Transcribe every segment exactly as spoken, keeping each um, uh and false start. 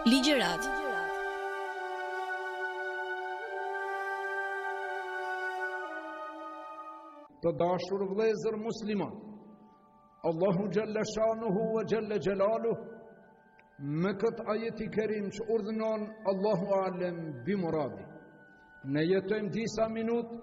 Ligjërat. Të dashur vëllezër musliman, Allahu Gjelle Shanuhu wa Gjelle Gjelaluhu me këtë ajeti kerim që urdhënon Allahu Alem bimuradi. Ne jetojmë disa minut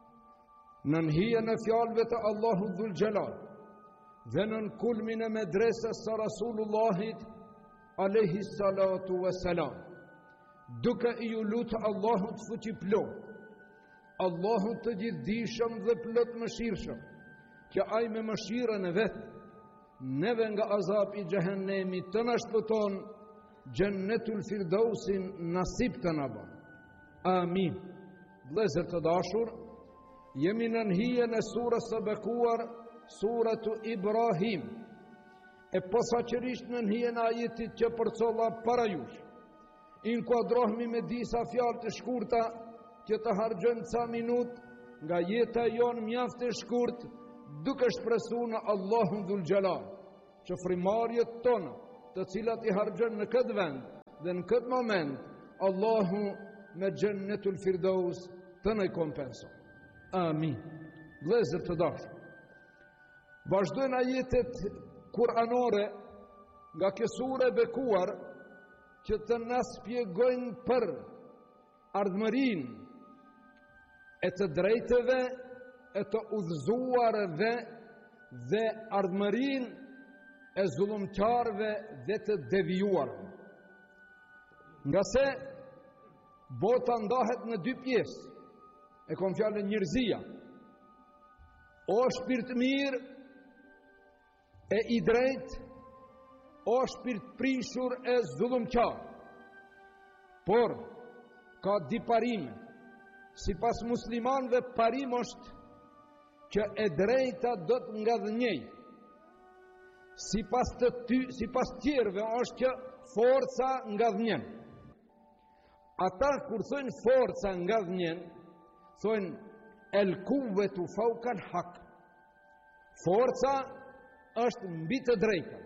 në hijen e fjalëve të Allahu Dhul Gjelal dhe në kulmin e medresës së Rasulullahit alayhi salatu wa salam, duke i ju lutë Allahut fuqiplot, Allahu të gjithdijshëm dhe plot mëshirshëm, që ai me mëshirën e vet neve nga azab i xhehenemit të na shpëton, Jannetul Firdausin nasib të na bën. Amin. Vëllezër të dashur, jemi në hijen e surës së bekuar, suratu Ibrahim, e posaçërisht në hijen e ajetit që përcolla para jush. Inkuadrohemi me disa fjalë të shkurta që të hargjojmë ca minut nga jeta jonë mjaft e shkurt, duke shpresuar në Allahun Dhul Gjelal, që frimarjet tona, të cilat i hargjojmë në këtë vend dhe në këtë moment, Allahu me Jannetul Firdaus të na kompenson. Amin. Vëllezër të dashur, vazhdojnë ajetet kuranore nga kjo sure e bekuar që të na shpjegojnë për ardhmërinë e të drejtëve, e të udhëzuarve dhe ardhmërinë e zullumqarëve dhe të devijuarve. Nga se bota ndahet në dy pjesë, e kom fjalën njerëzia, o shpirt mirë e i drejt, o shpirt prishur e zullumqar. Por ka di parime. Si pas muslimanve, parim është që e drejta do të nga dhënjej. Si pas të ty, si pas tjerve është që forca nga dhënjen. Ata kur thojnë forca nga dhënjen, thojnë el kuvetu fauka al-haq. Forca është mbi të drejtën.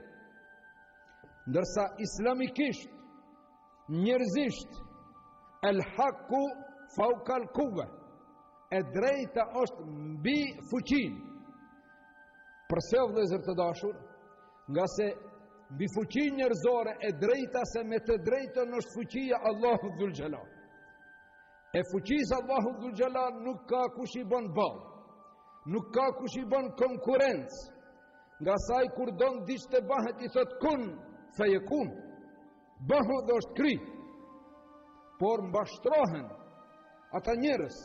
Ndërsa islamikisht, njerëzisht, el haku fauka al-quwa, e drejta është mbi fuqinë. Përse o vëllezër të dashur? Nga se mbi fuqinë njerëzore e drejta se me të drejtën është fuqia Allahu Dhul Gjelal. E fuqisë Allahu Dhul Gjelal nuk ka kush i bën ballë, nuk ka kush i bën konkurrencë. Nga saj kur don diç të bëhet i thot kun feyekun, bëhu dhe është kry. Por mbashtrohen ata njerëz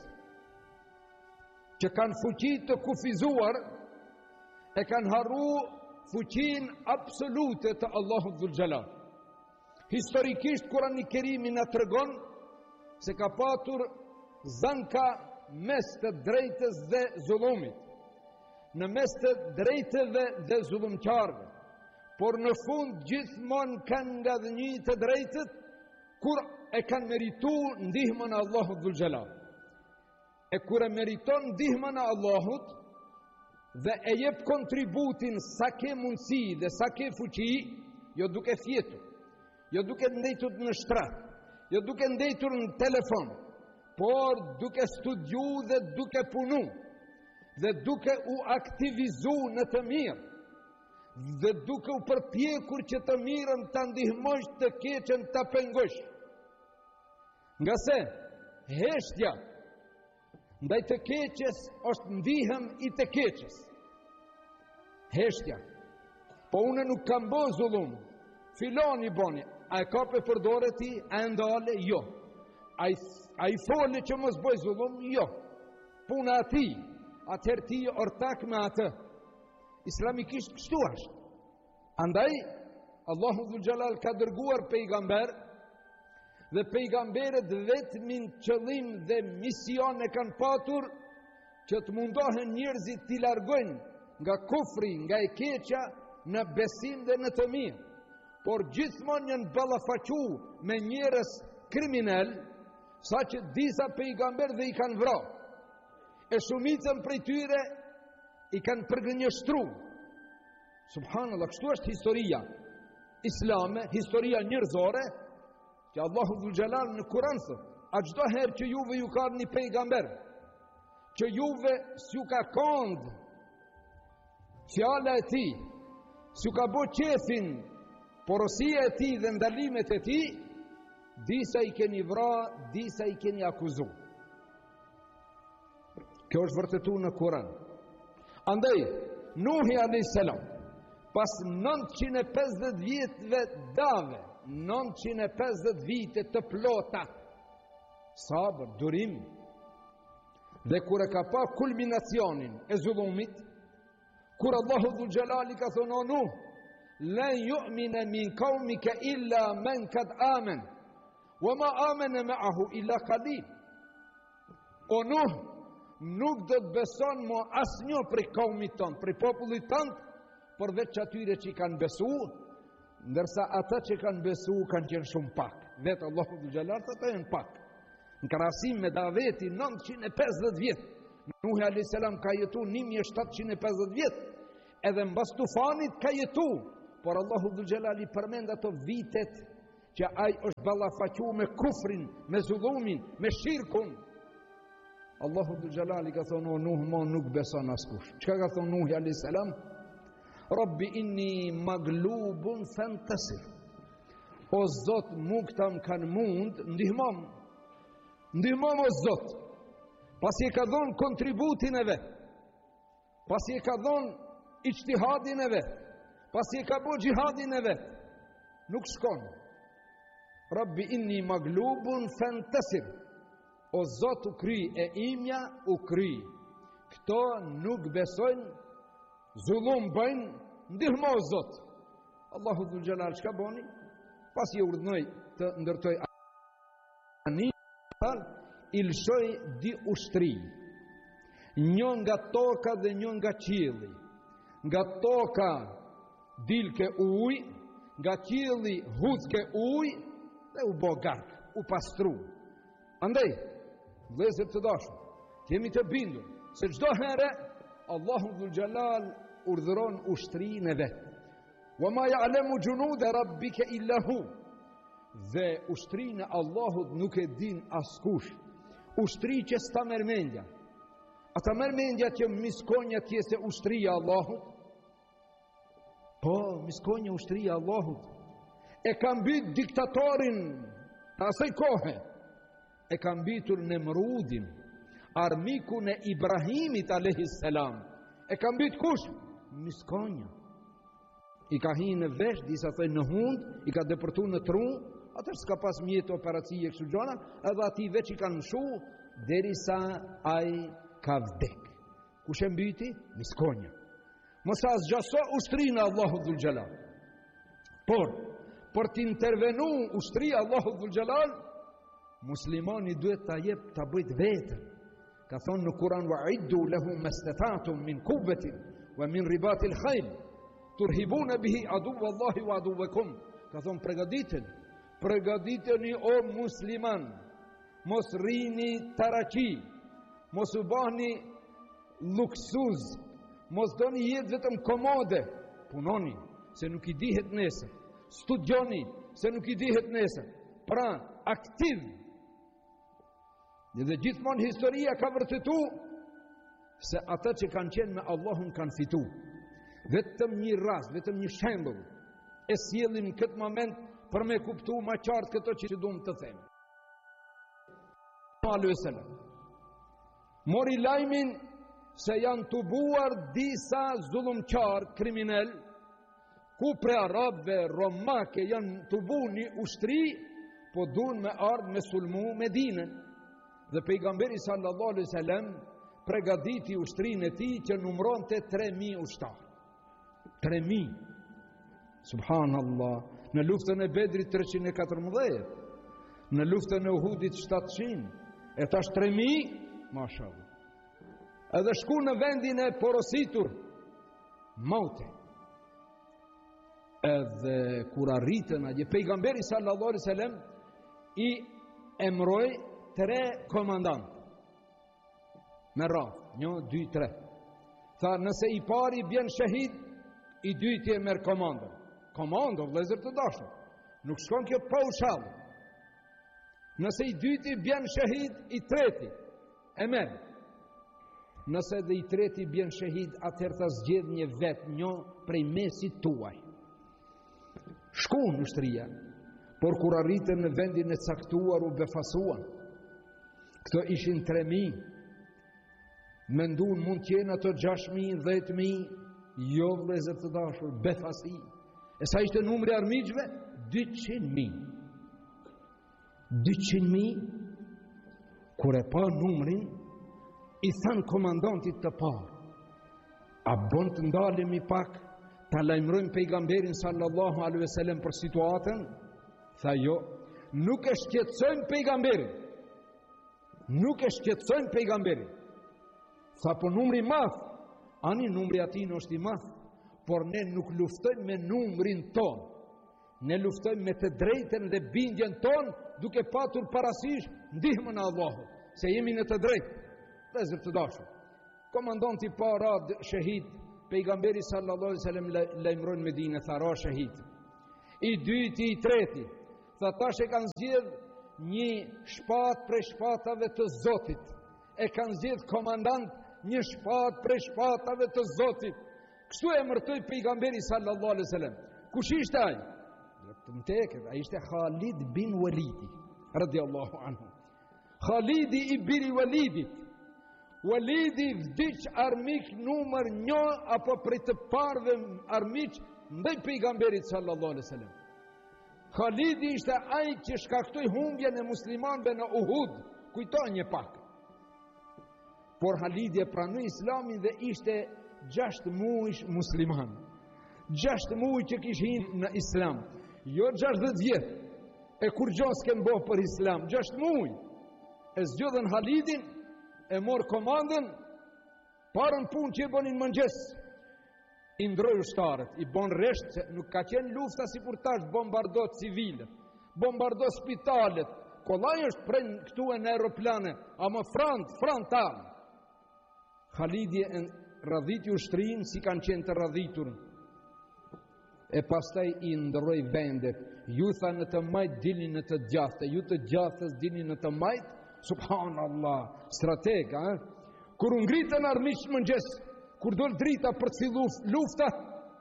që kanë fuqi të kufizuar, e kanë harru fuqinë absolute të Allahut Dhul Gjelal. Historikisht Kurani i Kerimi na tregon se ka patur zanka mes të drejtës dhe zullumit, në mes të drejtëve dhe zullumqarëve, por në fund gjithmonë kanë nga dhënjë të drejtët kur e kanë meritu ndihmën e Allahut Dhul Gjelal. E kur e meriton ndihmën e Allahut dhe e jep kontributin sa ke mundësi dhe sa ke fuqi, jo duke fjetur, jo duke ndetur në shtrat, jo duke ndetur në telefon, por duke studiu dhe duke punu, dhe duke u aktivizu në të mirë, dhe duke u përpjekur që të mirën të ndihmosh, të keqen të pengosh. Nga se heshtja ndaj të keqes është ndihem i të keqes. Heshtja. Po une nuk kam bë zullum, filoni boni, a e ka pe përdore ti, a e ndale, jo. A i, a i foli që mos bëj zullum, jo. Puna ati, atëherë ti ortak me atë. Islamikisht kështu është. Andaj, Allahu Dhul Gjelal ka dërguar pejgamber, dhe pejgamberet vetmin qëllim dhe mision e kanë patur që të mundohen njerëzit t'i largojnë nga kufri, nga e keqja, në besim dhe në të mirë. Por gjithmonë janë ballafaqu me njerëz kriminal, sa që disa pejgamber dhe i kanë vrarë. E shumicën prej tyre i kanë përgënjeshtru. Subhanallah, kështu është historia islame, historia njerëzore, që Allahu Dhul Gjelal në Kur'an thot, a çdo herë që juve ju ka një pejgamber, që juve s'ju ka kënd fjala e tij, s'ju ka bë qefin porosia e tij dhe ndalimet e tij, disa i keni vra, disa i keni akuzu. Kjo është vërtetu në Kur'an. Andaj, Nuhi alayhis salam, pas nëntëqind e pesëdhjetë vjetëve dave, nëntëqind e pesëdhjetë vite të plota, sabër, durim, dhe kur e ka pa kulminacionin e zullumit, kur Allahu Dhul Gjelali ka thonë, o Nuh, lan yu'mina min qaumika illa man kad amen, wa ma amene ma'ahu illa qalil. O Nuh, nuk do të beson mo asnjë prej kaumit ton, prej popullit ton, përveç atyre që kanë besu, ndërsa ata që kanë besu kanë qenë shumë pak. Vetë Allahu Dhul Gjelal të të jenë pak. Në krahasim me Daveti nëntëqind e pesëdhjetë vjet, Nuhi alayhis salam ka jetu një mijë e shtatëqind e pesëdhjetë vjet, edhe mbas tufanit ka jetu, por Allahu Dhul Gjelal i përmend ato vitet që ai është ballafaqu me kufrin, me zullumin, me shirkun. Allahu Dhul Gjelal i ka thonë, o Nuh, mo nuk beson askush. Çka ka thonë Nuhi alayhis salam? Rabbi inni maglubun fantasir. O Zot, mu këta më kanë mund, ndihmom, ndihmom o Zot, pasi e ka dhonë kontributin e vetë, pasi e ka dhonë ijtihadin e vetë, pasi e ka bo gjihadin e vetë, nuk shkon. Rabbi inni maglubun fantasir. O Zot, u kry e imja, u kry. Këto nuk besojnë, zullum bëjnë, ndihmo o Zot. Allahu Dhul Gjelal çka boni? Pas i urdhnoi të ndërtoj ani, i lëshoi di ushtri, një nga toka dhe një nga qielli. Nga toka dilke ujë, nga qielli huzke ujë, dhe u bë gark, u pastru. Andaj, vëllezër të dashur, kemi të bindur se çdo herë Allahu Dhul Gjelal urdhëron ushtrinë e vetë. Wa ma ya'lamu junuda rabbika illa hu. Dhe ushtrinë e Allahut nuk e din askush. Ushtri që s'ta merr mendja. Ata merr mendja që miskonja të jetë ushtria e Allahut. Po, miskonja ushtria e Allahut. E ka mbyt diktatorin asaj kohe. E ka mbitur Nemrudin, armikun e Ibrahimit alayhis salam. E ka mbyt kush? Miskonja. I ka hinë në vesh, disa thënë në hund, i ka depërtu në tru, atër s'ka pas mjetë operacije kështu gjona, edhe ati veç i kanë mshu, derisa ai ka vdek. Kush e mbyti? Miskonja. Mësa zgjaso ushtrinë Allahu Dhul Gjelal. Por, për t'intervenu ushtria Allahu Dhul Gjelal, muslimani duhet ta jep ta bëjt vetën. Ka thonë në Kur'an, wa'iddu lahu mastata'tum min quwwatin wa min ribatil khayl turhibuna bihi aduwallahi wa aduwakum. Ka thonë përgatiteni, përgatiteni o musliman, mos rrini taraqi, mos u bahni luksuz, mos doni jetë vetëm komode, punoni se nuk i dihet nesër, studioni se nuk i dihet nesër, pra aktiv. Dhe gjithmonë historia ka vërtetu se ata që kanë qenë me Allahun kanë fitu. Vetëm një rast, vetëm një shembull e sjellim në këtë moment për me kuptu ma qartë këto që duam të them. Mori lajmin se janë tubuar disa zullumqar kriminal, ku pre arabëve, romake janë tubu një ushtri, po duan me ardhë me sulmu Medinën. Dhe pejgamberi sallallahu alaihi wasallam përgatiti ushtrinë e tij që numëronte tre mijë ushtar. tre mijë. Subhanallah, në luftën e Bedrit treqind e katërmbëdhjetë, në luftën e Uhudit shtatëqind, e tash tre mijë, mashallah. Edhe shku në vendin e porositur, maute. Edhe kur arritën atje, pejgamberi sallallahu alaihi wasallam i emroi tre komandant me radhë, një, dy, tre. Tha, nëse i pari bjen shahid, i dyti e merë komandën. Komandën, vëllezër të dashur, nuk shkon kjo pa u shallë. Nëse i dyti bjen shahid, i treti e merr. Nëse dhe i treti bjen shahid, atëherë ta zgjedh një vet, një prej mesit tuaj. Shkon në ushtria, por kur arritën në vendin e caktuar u befasuan. Këto ishin tre mijë. Mendun mund t'jenë ato gjashtë mijë, dhjetë mijë, jo vëllezër të dashur, befasi. E sa ishte numri armiqve? dyqind mijë. dyqind mijë, kur e pa numrin, i thanë komandantit të parë, a bon të ndalemi pak, ta lajmërojmë pejgamberin sallallahu alaihi wasallam për situatën? Tha jo, nuk e shqetësojmë pejgamberin. Nuk e shqetësojmë pejgamberin. Tha po numri madh, ani numri ati në është i madh, por ne nuk luftojmë me numrin ton. Ne luftojmë me të drejtën dhe bindjen ton, duke patur parasysh ndihmën e Allahut, se jemi në të drejtë. Vëllezër të dashur, komandanti pa ra shahid, pejgamberi sallallahu alaihi wasallam lajmëron Medinë, tha ra shahid. I dyti, i treti, tha tash e kanë zgjedh një shpatë prej shpatave të Zotit. E kanë zgjedh komandant një shpatë prej shpatave të Zotit. Kështu e emërtoi pejgamberi sallallahu alaihi wasallam. Kush ishte ai? Të më teket, ai ishte Khalid bin Walidi, radiallahu anhu. Khalidi i biri Walidit. Walidi vdiq armik numër një, apo prej të parve armik ndaj pejgamberit sallallahu alaihi wasallam. Khalidi ishte ai që shkaktoi humbjen e muslimanëve në Uhud, kujtoj një pak. Por Khalidi e pranoi Islamin dhe ishte gjashtë muaj musliman. Gjashtë muaj që kishin në Islam, jo gjashtëdhjetë vjet. E kur gjo s'kem bo për Islam, gjashtë muaj. E zgjodhen Khalidin, e mor komandën, parën punë që i bonin mëngjes, i ndroi ushtarët, i bon resht, se nuk ka qenë lufta si kur tash bombardo civilët, bombardo spitalet, kollaj është prej këtu e në aeroplane, ama front, frontal. Khalidi e radhiti ushtrin si kanë qenë të radhitur, e pastaj i ndroi vendet. Ju tha në të majt dini në të gjathë, ju të gjathës dini në të majt. Subhanallah, strateg, a? Kur u ngritën armiq mëngjes, kur dol drita për të filluar lufta,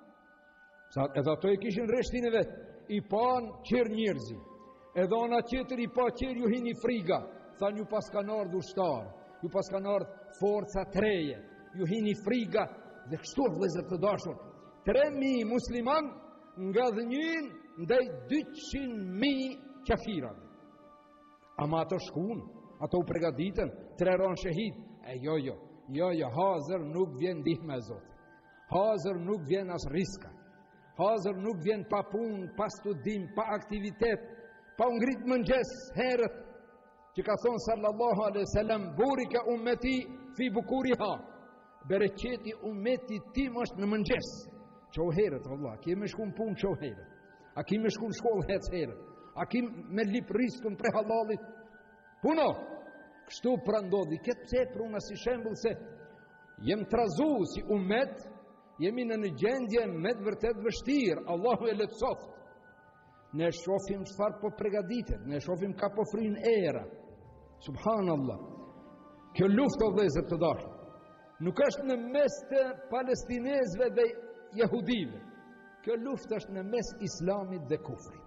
sa edhe ato e kishin rreshtin e vet, i pan qer njerëzi. Edhe ona tjetër i pa qer ju hini friga, tha ju pas kanë ardhur ushtar, ju pas kanë ardhur forca treje, ju hini friga, dhe kështu vëllezër të dashur, tre mijë musliman nga dhënjin ndaj dyqind mijë kafirave. Ama ato shkuan, ato u përgatitën, tre ron shahid. E jo, jo, jo, jo, hazër nuk vjen ndihme e Zotit. Hazër nuk vjen as riska. Hazër nuk vjen pa punë, pa studim, pa aktivitet, pa u ngrit mëngjes herët, që ka thonë sallallahu alaihi wasallam, burika ummeti fi bukuriha. Bereqeti ummeti tim është në mëngjes. Qoh herët, Allah, ki me shku në punë qoh herët. A ki me shku në shkollë hec herët. A ki me lip riskën pre halalit. Puno, kështu pra ndodhi. Këtë pse për una si shembull se jem trazu si umet, jemi në një gjendje me të vërtet vështirë. Allahu e letësoft. Ne shofim çfarë po përgatitet, ne shofim ka po frin era. Subhanallah. Kjo luftë o vëllezër të dashur, nuk është në mes të palestinezëve dhe jehudive. Kjo luftë është në mes islamit dhe kufrit.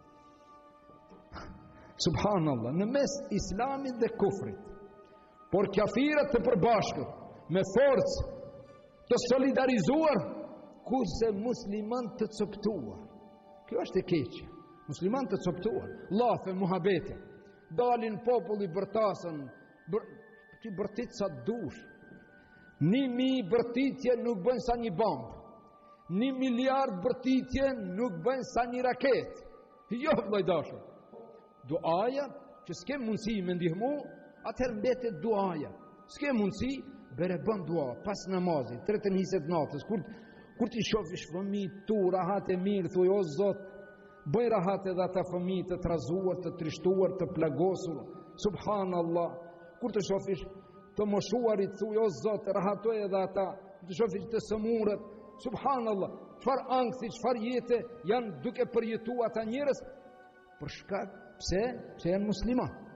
Subhanallah, në mes islamit dhe kufrit. Por kafirët të përbashkët, me forcë të solidarizuar, kurse musliman të coptuar. Kjo është e keqja. Musliman të coptuar, lafe, muhabete, dalin populli bërtasën, bër, që bërtit sa dush. Një mi bërtitje nuk bënë sa një bombë. Një miliard bërtitje nuk bënë sa një raket. Jo, vëllajdashur. Duaja, që s'ke mundësi me ndihmu, atëherë mbetet duaja. S'ke mundësi, bere bën dua, pas namazit, tretën hiset natës, kur, kur ti shofish fëmijë tu, rahat e mirë, thuj, o Zot, bëj rahat edhe ata fëmijë të trazuar, të trishtuar, të plagosur, subhanallah, kur të shofish të moshuarit, thuj, o Zot, rahatoj edhe ata, të shofish të sëmurët, subhanallah, qëfar angthi, qëfar jetë janë duke përjetu ata njërës, për shkak, pse? Pse janë musliman.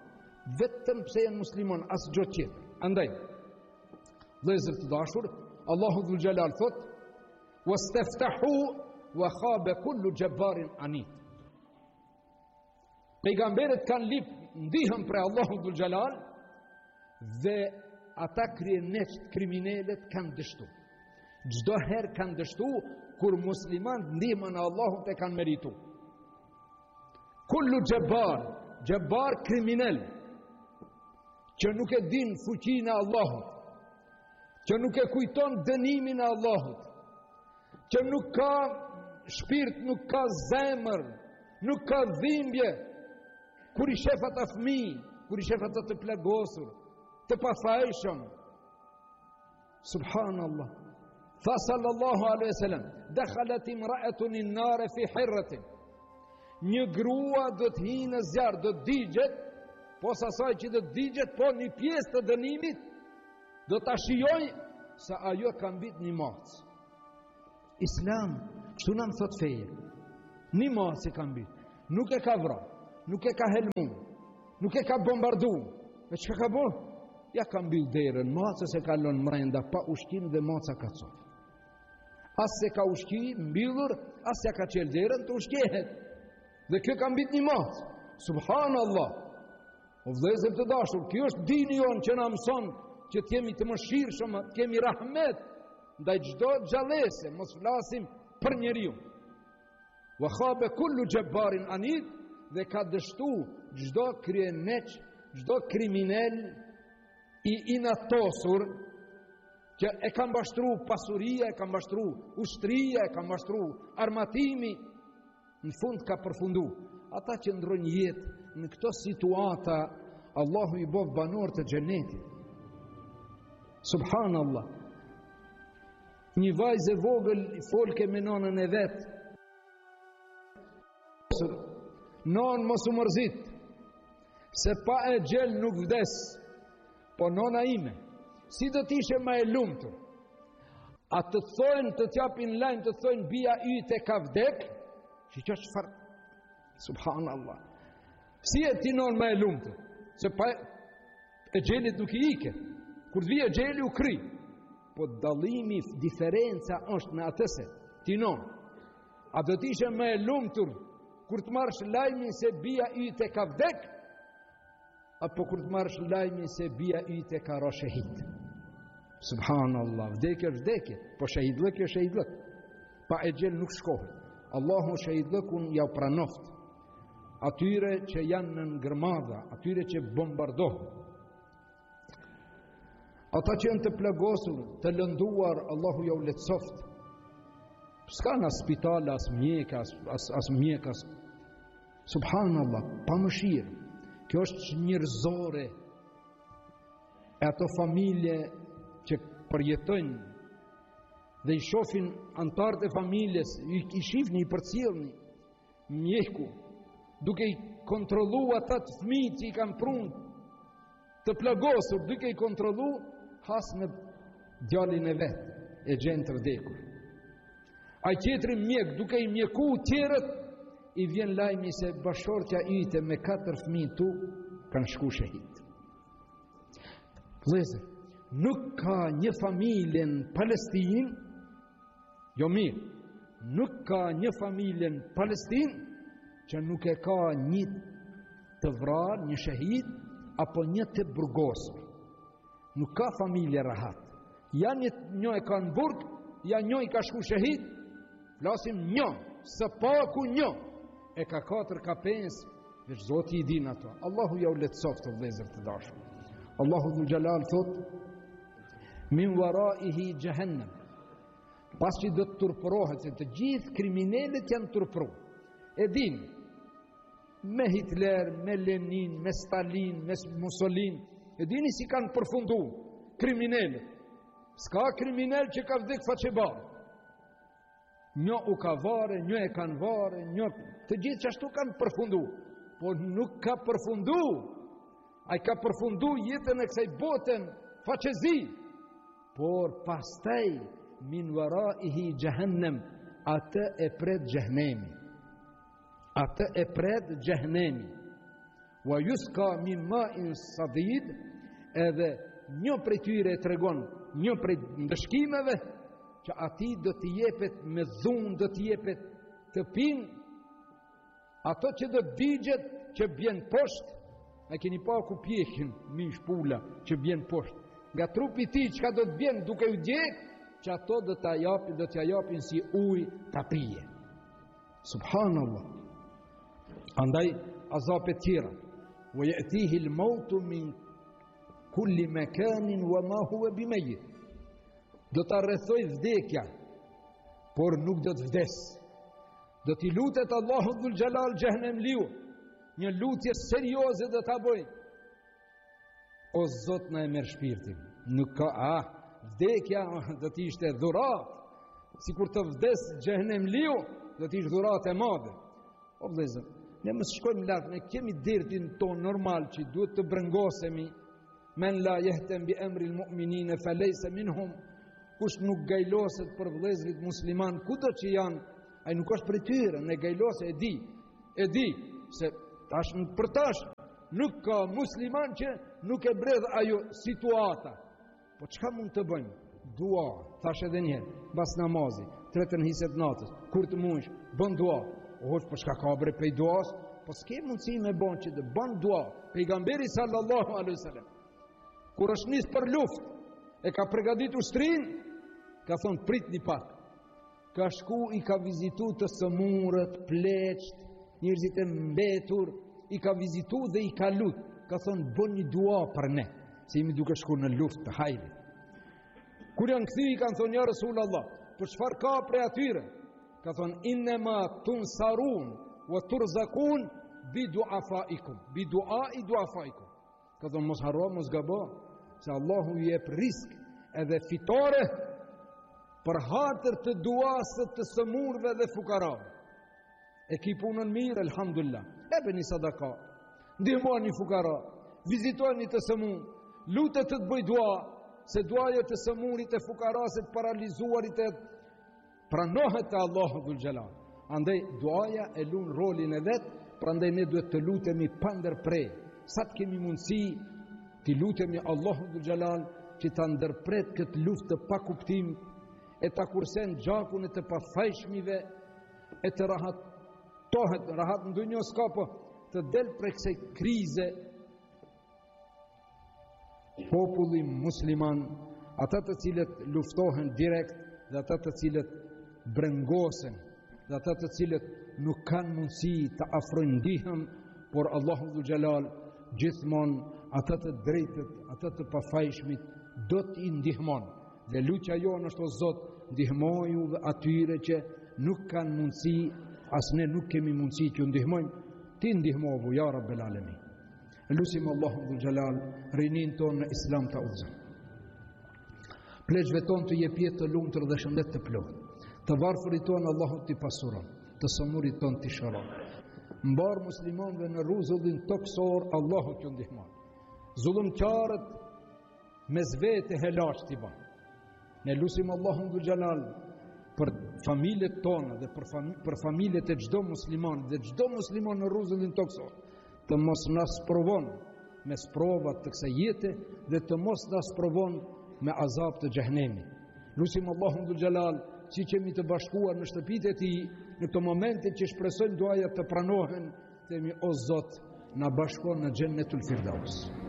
vetëm pse janë musliman, asë gjë tjetër. Andaj, vëllezër të dashur, Allahu Dhul Jalal thot: "Wastaftahu wa khaba kullu jabbarin anid." Pejgamberët kanë lip ndihën për Allahu Dhul Jalal dhe ata krijeneqt kriminalet kanë dështu. Çdo herë kanë dështu kur muslimanët ndihmën e Allahut e kanë meritu. Kullu jabbar, jabbar kriminal, që nuk e din fuqinë e Allahut, që nuk e kujton dënimin e Allahut, që nuk ka shpirt, nuk ka zemër, nuk ka dhimbje, kur i shef ata fëmijë, kur i shef ata të plagosur, të pafajshëm. Subhanallah. Tha sallallahu alaihi wasallam: "Dakhalat imra'atun an-nar fi hirratin." Një grua do të hinë në zjarr, do të digjet, posa asaj që do të digjet, po një pjesë të dënimit do ta shijoj se ajo ka mbit një macë. Islam, kështu na më thot feja. Një macë ka mbit, nuk e ka vrarë, nuk e ka helmu, nuk e ka bombardu. E që ka bo? Ja ka mbil derën, maca se ka lënë mrenda pa ushqim dhe maca ka cof. As se ka ushqim, mbilur, as se ka qel derën të ushqehet. Dhe kjo ka mbit një macë. Subhanallah. O vëllezër të dashur, kjo është dini jonë që na mëson që të jemi të mëshirshëm, të kemi rahmet ndaj çdo xhallese, mos flasim për njeriu. Wa khaba kullu jabbarin anid, dhe ka dështu çdo krijeneç, çdo kriminal i inatosur që e ka mbashtru pasuria, e ka mbashtru ushtria, e ka mbashtru armatimi, në fund ka përfundu. Ata që ndrojnë jetë në këto situata, Allahu i bof banor të xhenetit. Subhanallah. Një vajzë e vogël folke me nonën e vet. Non mos u mërzit, se pa e gjel nuk vdes, po nona ime, si do t'ishe ma e lumtur? A të thojnë, të t'japin lajnë, të thojnë bia yte ka vdek? Që që që farë? Subhanallah. Si e ti non ma e lumtur? Se pa e gjelit nuk i ike. Kur t'vije gjeli u kry. Po dalimi, diferenca është në atëse, ti non. A do t'ishe ma e lumtur kur të marrësh lajmin se bia yte ka vdek, apo kur të marrësh lajmin se bia yte ka ra shahid? Subhanallah, vdekje është vdekje, po shahidlëk e shahidlëk. Pa e gjel nuk shkohet. Allahu shahidlëkun ja pranoft atyre që janë në ngërmadha, atyre që bombardohen. Ata që janë të plagosur, të lënduar, Allahu ja u letësoft. S'ka në spital, as mjek, as, as, as mjek, as... Subhanallah, pa mëshirë. Kjo është njërzore. E ato familje që përjetojnë dhe i shofin antarët e familjes, i, i shifni, i përcilni, mjeku, duke i kontrolu ata të fëmijë që i kanë prunë të plagosur, duke i kontrolu, has në djalin e vetë, e gjenë të vdekur. A qetri mjek, duke i mjeku tjerët, i vjen lajmi se bashortja yte me katër fëmijë tu kanë shku shahid. Vëllezër, nuk ka një familje në Palestinë, jo mirë, nuk ka një familje në Palestinë që nuk e ka një të vrarë, një shahid, apo një të burgosur. Nuk ka familje rahat. Ja një, një e ka në burg, ja një i ka shku shahid, flasim një, së paku një, e ka katër, ka pesë, dhe Zoti i din ato. Allahu ja u letësoft të vëllezër të dashur. Allahu Dhul Jalal thot: min waraihi jahannam. Pas që do të turpërohet, se të gjithë kriminalet janë turpëruar. E din, me Hitler, me Lenin, me Stalin, me Mussolini, e dini si kanë përfundu kriminalet. S'ka kriminal që ka vdek faqebar. Një u ka vare, një e kanë vare, një... të gjithë që ashtu kanë përfundu. Por nuk ka përfundu. A i ka përfundu jetën e kësaj botën faqezi. Por pastaj, min waraihi jahannam, atë e pret xhehenemi. Atë e pret xhehenemi. wa yusqa min ma'in sadid, edhe një prej tyre e tregon një prej ndëshkimeve që ati do t'i jepet me dhunë, do t'i jepet të pinë ato që do digjet që bjen poshtë. E keni pa ku pjekin mish pula që bjen poshtë nga trupi ti, çka do të bjen duke u djeg, që ato do t'a japin, do t'ja japin si ujë ta pije. Subhanallah. Andaj azape tjera, wa ya'tihi al-mautu min kulli makanin wa ma huwa bimayyit. Do t'a rrethoj vdekja, por nuk do të vdes. Do t'i lutet Allahu dhul Jalal xhehenem liu, një lutje serioze do t'a bëj. O Zot, na e merr shpirtin. Nuk ka, ah, vdekja do t'i ishte dhurat, sikur të vdes xhehenem liu, do t'i ishte dhurat e madhe. O vëllezër, ne mos shkojmë lart, ne kemi dertin ton normal që duhet të brengosemi. Men la yahtam bi amri al-mu'minin falaysa minhum. Kush nuk gajloset për vëllezërit musliman, kudo që janë, ai nuk është prej tyre, ne gajlose e di, e di se tash për tash nuk ka musliman që nuk e bredh ajo situata. Po çka mund të bëjmë? Dua, thash edhe një herë, pas namazit, tretën hiset natës, kur të mundsh, bën dua. Ose po çka ka bre prej duas? Po s'ke mundësi me bën që të bën dua. Pejgamberi sallallahu alaihi wasallam kur është nis për luftë, e ka përgatitur ushtrin, ka thonë prit një pak. Ka shku i ka vizitu të sëmurët, pleqt, njerëzit e mbetur, i ka vizitu dhe i ka lut. Ka thonë bën një dua për ne, se imi duke shku në luftë të hajrit. Kur janë këthy i kanë thonë ja Rasulallah, për çfarë ka prej atyre? Ka thonë innema tunsarun wa turzakun bi duafaikum, bi duai duafaikum. Ka thonë mos harro, mos gabo, se Allahu ju jep risk edhe fitore për hatër të duasët të sëmurve dhe fukarave. E ki punën mirë, elhamdulillah. E për një sadaka, ndihmoni fukara, vizitoni të sëmur, lutet të të bëj dua, se duaja të sëmurit e fukarasit paralizuarit e pranohet të Allahu dhul Jalal. Andaj duaja e lun rolin e vetë, prandaj ne duhet të lutemi pa ndërprej. Sa të kemi mundësi, të lutemi Allahu dhul Jalal që ta ndërpret këtë luftë të pa kuptim, e ta kursen gjakun e të pafajshmive, e të rahatohet, rahat në dunjo s'ka, po të del prej kësaj krize populli musliman, ata të cilët luftohen direkt dhe ata të cilët brengosen dhe ata të cilët nuk kanë mundësi të afrojnë ndihëm, por Allahu dhul Jalal gjithmonë ata të drejtët, ata të pafajshmit do t'i ndihmon. Dhe luqja jonë është o Zot, ndihmoju dhe atyre që nuk kanë mundësi, as ne nuk kemi mundësi që ndihmojmë, ti ndihmovu, ja Rabbel Alamin. Lusim Allahu dhul Jalal rinin tonë në Islam të udhëzëm. Pleqve tonë të jepjet të lumëtër dhe shëndet të plohë. Të varfërit tonë Allahu t'i pasuron, të sëmurit tonë t'i shëron. Mbarë muslimanve në ruzullin toksor, Allahu t'ju ndihmon. Zullumqarët me zvete helash t'i ban. Ne lusim Allahu dhul Jalal për familjet tonë dhe për, fam për familjet e gjdo musliman dhe gjdo musliman në ruzullin toksor, të mos nas provon me sprovat të kësaj jete dhe të mos nas provon me azab të xhehenemi. Lusim Allahun dhul Jalal që kemi të bashkuar në shtëpitë e tij në të momentet që shpresojmë duajat të pranohen, themi o Zot, na bashkon në Xhennetul Firdaus.